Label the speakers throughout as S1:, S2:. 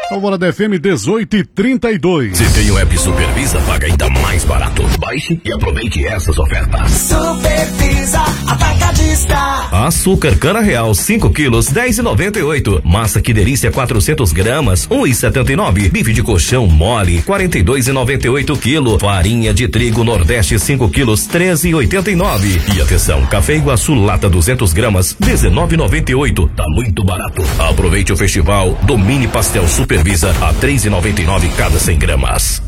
S1: Alvorada FM 18h32.
S2: Se tem o app Supervisa, paga ainda mais barato. Baixe e aproveite essas ofertas.
S3: Supervisa Atacadista.
S2: Açúcar cana real 5 quilos 10,98. Massa que delícia 400 gramas 1,79. Bife de colchão mole 42,98 quilo. Farinha de trigo Nordeste 5 quilos 13,89. E atenção, café Iguaçu lata 200 gramas 19,98. Tá muito barato. Aproveite o festival do Mini Pastel Supervisa a 3,99 cada 100 gramas.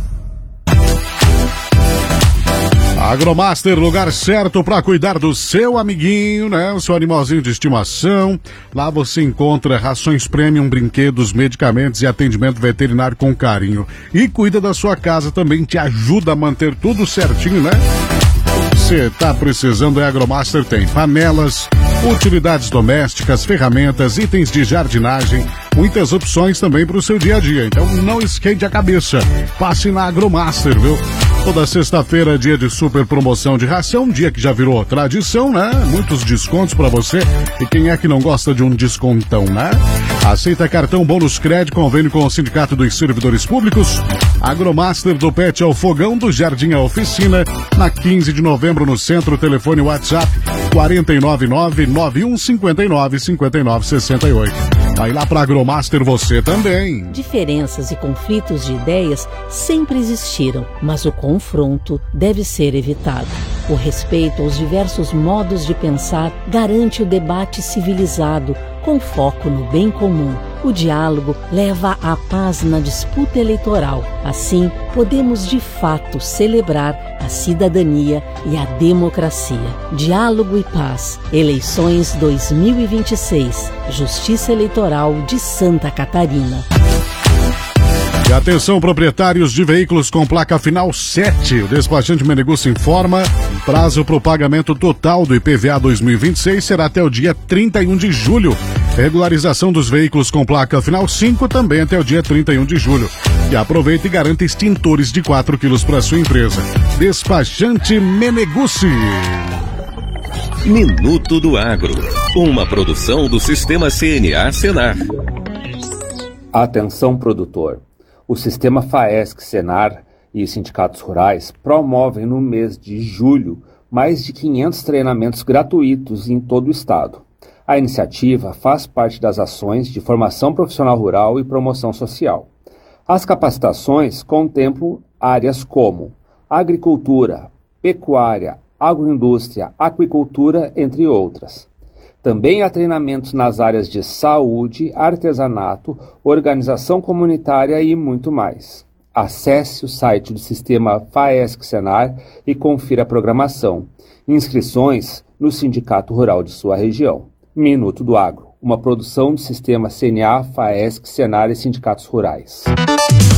S1: Agromaster, lugar certo para cuidar do seu amiguinho, né? O seu animalzinho de estimação. Lá você encontra rações premium, brinquedos, medicamentos e atendimento veterinário com carinho. E cuida da sua casa também, te ajuda a manter tudo certinho, né? Você tá precisando, Agromaster tem panelas, utilidades domésticas, ferramentas, itens de jardinagem, muitas opções também para o seu dia a dia. Então não esquente a cabeça, passe na Agromaster, viu? Toda sexta-feira é dia de super promoção de ração, dia que já virou tradição, né? Muitos descontos para você. E quem é que não gosta de um descontão, né? Aceita cartão bônus crédito, convênio com o Sindicato dos Servidores Públicos. Agromaster, do Pet ao Fogão, do Jardim à Oficina, na 15 de novembro no centro. Telefone WhatsApp 499-9159-5968. Vai lá pra Agromaster você também.
S4: Diferenças e conflitos de ideias sempre existiram, mas o confronto deve ser evitado. O respeito aos diversos modos de pensar garante o debate civilizado, com foco no bem comum. O diálogo leva à paz na disputa eleitoral. Assim, podemos de fato celebrar a cidadania e a democracia. Diálogo e paz. Eleições 2026. Justiça Eleitoral de Santa Catarina.
S1: E atenção, proprietários de veículos com placa final 7. O despachante Menegusso informa: prazo para o pagamento total do IPVA 2026 será até o dia 31 de julho. Regularização dos veículos com placa final 5 também até o dia 31 de julho. E aproveita e garanta extintores de 4 quilos para sua empresa. Despachante Meneguzzi.
S5: Minuto do Agro, uma produção do Sistema CNA Senar.
S6: Atenção, produtor. O Sistema FAESC-Senar e os sindicatos rurais promovem no mês de julho mais de 500 treinamentos gratuitos em todo o estado. A iniciativa faz parte das ações de formação profissional rural e promoção social. As capacitações contemplam áreas como agricultura, pecuária, agroindústria, aquicultura, entre outras. Também há treinamentos nas áreas de saúde, artesanato, organização comunitária e muito mais. Acesse o site do Sistema FAESC-Senar e confira a programação. Inscrições no Sindicato Rural de sua região. Minuto do Agro, uma produção do Sistema CNA, FAESC, Senar e Sindicatos Rurais.